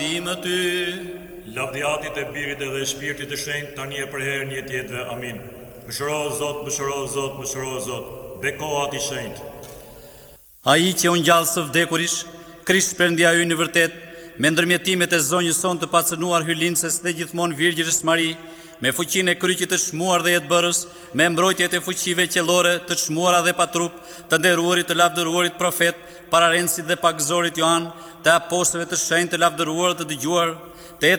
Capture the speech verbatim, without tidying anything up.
lavdimë ty. Lavdi Atit e Birit edhe e Shpirtit të Shenjtë tani e për herën e jetëve. Amin. Mëshiro Zot, mëshiro Zot, mëshiro Zot. Beko Ati Shenjtë. Ai që u ngjall së vdekurish, Krisht Perëndia ynë në vërtet, me ndërmjetimet e zonjës son të pacënuar hylinces dhe gjithmonë Virgjinës Mari, me fuqinë e kryqit të çmuar dhe jetëbërës, me mbrojtjet e fuqive qellore të çmuara dhe pa trup, të nderuarit të lavdëruarit profet, pararenësit dhe pagëzorit Joan, të apostëve të shenjtë të lavdëruar të dëgjuar,